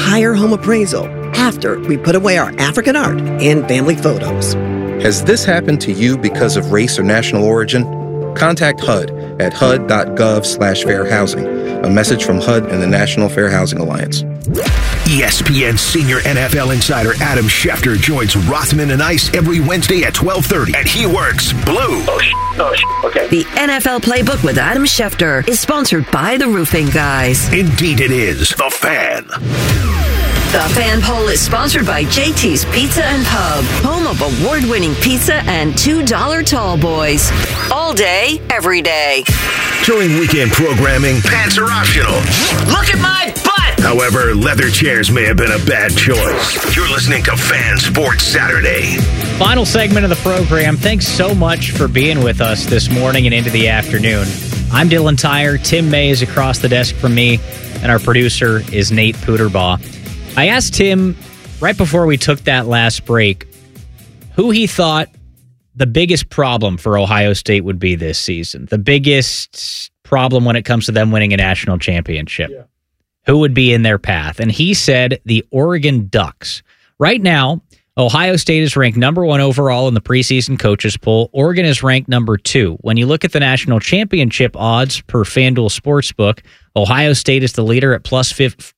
entire home appraisal after we put away our African art and family photos. Has this happened to you because of race or national origin? Contact HUD at hud.gov/fair housing. A message from HUD and the National Fair Housing Alliance. ESPN senior NFL insider Adam Schefter joins Rothman and Ice every Wednesday at 12:30, and he works blue. Okay. The NFL Playbook with Adam Schefter is sponsored by the Roofing Guys. Indeed it is. The Fan. The Fan Poll is sponsored by JT's Pizza and Pub, home of award-winning pizza and $2 tall boys. All day, every day. During weekend programming, pants are optional. Look at my butt! However, leather chairs may have been a bad choice. You're listening to Fan Sports Saturday. Final segment of the program. Thanks so much for being with us this morning and into the afternoon. I'm Dylan Tyre. Tim May is across the desk from me, and our producer is Nate Puderbaugh. I asked Tim right before we took that last break who he thought the biggest problem for Ohio State would be this season. The biggest problem when it comes to them winning a national championship. Yeah. Who would be in their path? And he said the Oregon Ducks. Right now, Ohio State is ranked number 1 overall in the preseason coaches poll. Oregon is ranked number 2. When you look at the national championship odds per FanDuel Sportsbook, Ohio State is the leader at plus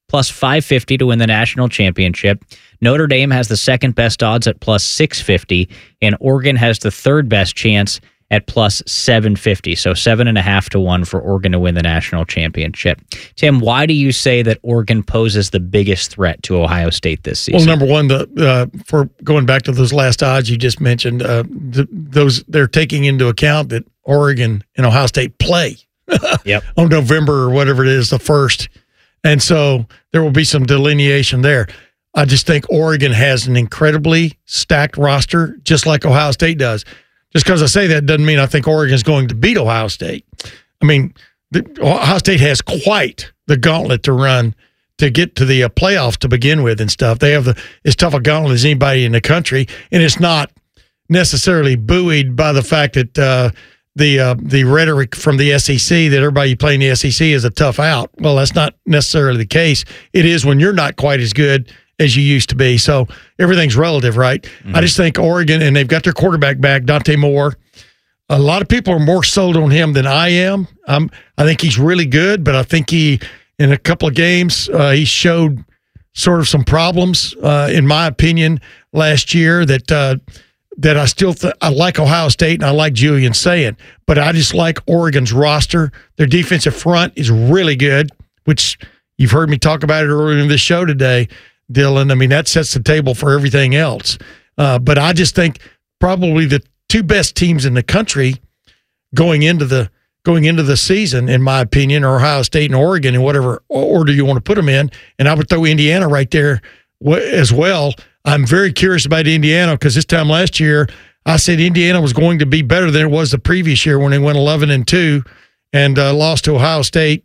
550 to win the national championship. Notre Dame has the second best odds at plus 650, and Oregon has the third best chance at plus 750. So 7.5 to 1 for Oregon to win the national championship. Tim, why do you say that Oregon poses the biggest threat to Ohio State this season? Well, number one, for going back to those last odds you just mentioned, they're taking into account that Oregon and Ohio State play on November or whatever it is, the 1st. And so there will be some delineation there. I just think Oregon has an incredibly stacked roster, just like Ohio State does. Just because I say that doesn't mean I think Oregon is going to beat Ohio State. I mean, Ohio State has quite the gauntlet to run to get to the playoffs to begin with and stuff. They have as tough a gauntlet as anybody in the country, and it's not necessarily buoyed by the fact that the rhetoric from the SEC that everybody playing the SEC is a tough out. Well, that's not necessarily the case. It is when you're not quite as good as you used to be. So everything's relative, right? Mm-hmm. I just think Oregon, and they've got their quarterback back, Dante Moore. A lot of people are more sold on him than I am. I think he's really good, but I think in a couple of games, he showed sort of some problems, in my opinion, last year that I still I like Ohio State and I like Julian Sayin, but I just like Oregon's roster. Their defensive front is really good, which you've heard me talk about it earlier in this show today, Dylan. I mean, that sets the table for everything else. But I just think probably the two best teams in the country going into the season, in my opinion, are Ohio State and Oregon in whatever order you want to put them in. And I would throw Indiana right there as well. I'm very curious about Indiana because this time last year I said Indiana was going to be better than it was the previous year when they went 11-2 and lost to Ohio State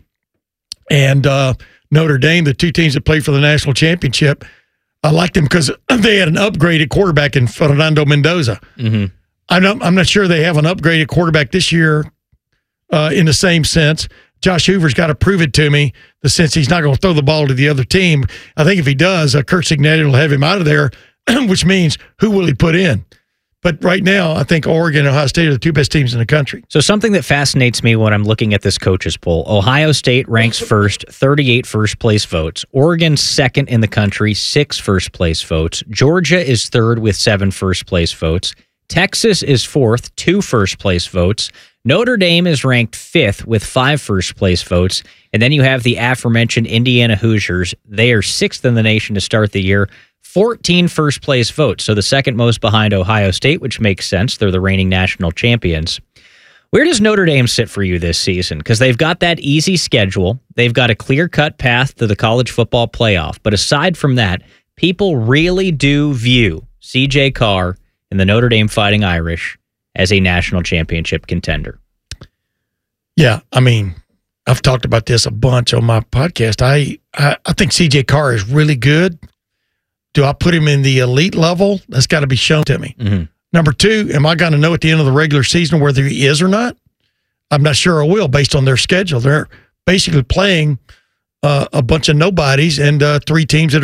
and Notre Dame, the two teams that played for the national championship. I liked them because they had an upgraded quarterback in Fernando Mendoza. Mm-hmm. I'm not sure they have an upgraded quarterback this year in the same sense. Josh Hoover's got to prove it to me, the sense he's not going to throw the ball to the other team. I think if he does, Kurt Signetti will have him out of there, which means who will he put in? But right now, I think Oregon and Ohio State are the two best teams in the country. So something that fascinates me when I'm looking at this coaches poll, Ohio State ranks first, 38 first-place votes. Oregon second in the country, 6 first-place votes. Georgia is third with 7 first-place votes. Texas is fourth, 2 first-place votes. Notre Dame is ranked 5th with 5 first-place votes. And then you have the aforementioned Indiana Hoosiers. They are 6th in the nation to start the year, 14 first-place votes. So the second most behind Ohio State, which makes sense. They're the reigning national champions. Where does Notre Dame sit for you this season? Because they've got that easy schedule. They've got a clear-cut path to the college football playoff. But aside from that, people really do view C.J. Carr and the Notre Dame Fighting Irish as a national championship contender. Yeah, I mean, I've talked about this a bunch on my podcast. I think C.J. Carr is really good. Do I put him in the elite level? That's got to be shown to me. Mm-hmm. Number 2, am I going to know at the end of the regular season whether he is or not? I'm not sure I will based on their schedule. They're basically playing a bunch of nobodies and 3 teams that are